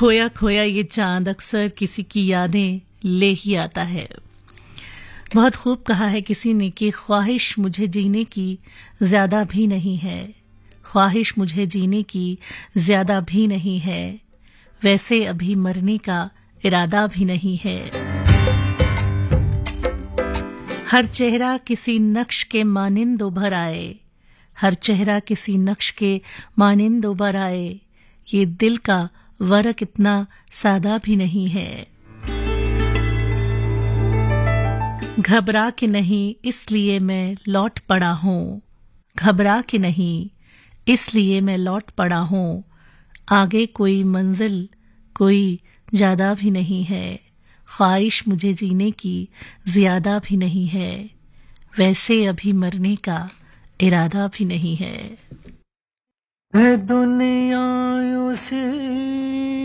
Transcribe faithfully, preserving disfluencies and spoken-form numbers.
खोया खोया ये चांद अक्सर किसी की यादें ले ही आता है। बहुत खूब कहा है किसी ने कि ख्वाहिश मुझे जीने की ज्यादा भी नहीं है, ख्वाहिश मुझे जीने की ज्यादा भी नहीं है, वैसे अभी मरने का इरादा भी नहीं है। हर चेहरा किसी नक्श के मानिंद उभर आए, हर चेहरा किसी नक्श के मानिंद उभर आए, ये दिल का वरक इतना सादा भी नहीं है। घबरा के नहीं इसलिए मैं लौट पड़ा हूँ, घबरा के नहीं इसलिए मैं लौट पड़ा हूँ, आगे कोई मंजिल कोई ज्यादा भी नहीं है, ख्वाहिश मुझे जीने की ज्यादा भी नहीं है, वैसे अभी मरने का इरादा भी नहीं है। है दुनिया उसे